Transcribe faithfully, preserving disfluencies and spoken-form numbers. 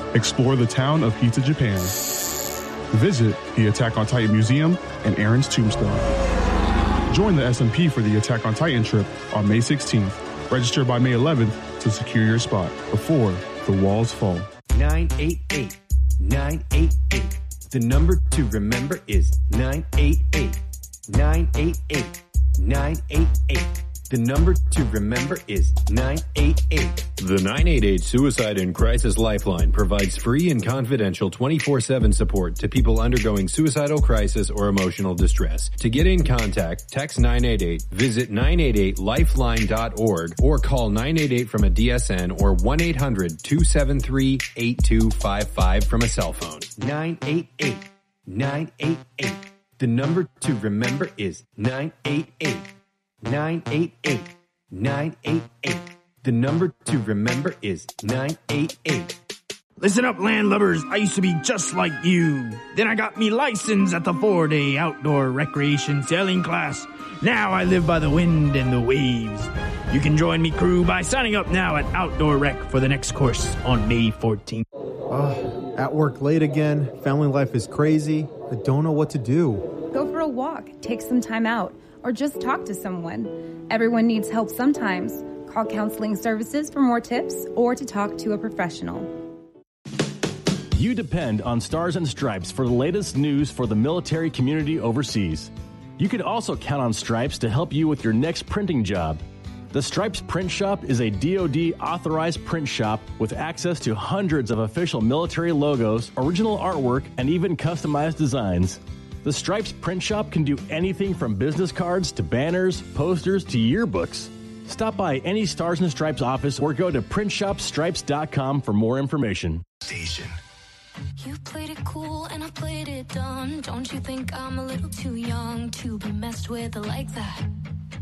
Explore the town of Pizza Japan. Visit the Attack on Titan Museum and Aaron's Tombstone. Join the S M P for the Attack on Titan trip on May sixteenth. Register by May eleventh to secure your spot before the walls fall. nine eight eight, nine eight eight. The number to remember is nine eight eight, nine eight eight, nine eight eight. The number to remember is nine eight eight. The nine eight eight Suicide and Crisis Lifeline provides free and confidential twenty-four seven support to people undergoing suicidal crisis or emotional distress. To get in contact, text nine eight eight, visit nine eight eight lifeline dot org, or call nine eight eight from a D S N or one eight hundred, two seven three, eight two five five from a cell phone. nine eight eight, nine eight eight. The number to remember is nine eight eight. nine eight eight, nine eight eight. The number to remember is nine eight eight. Listen up, landlubbers. I used to be just like you. Then I got me license at the four-day outdoor recreation sailing class. Now I live by the wind and the waves. You can join me crew by signing up now at Outdoor Rec for the next course on May fourteenth. Uh, at work late again. Family life is crazy. I don't know what to do. Go for a walk. Take some time out. Or just talk to someone. Everyone needs help sometimes. Call Counseling Services for more tips or to talk to a professional. You depend on Stars and Stripes for the latest news for the military community overseas. You can also count on Stripes to help you with your next printing job. The Stripes Print Shop is a D O D authorized print shop with access to hundreds of official military logos, original artwork, and even customized designs. The Stripes Print Shop can do anything from business cards to banners, posters to yearbooks. Stop by any Stars and Stripes office or go to print shop stripes dot com for more information. Station. You played it cool and I played it dumb. Don't you think I'm a little too young to be messed with like that?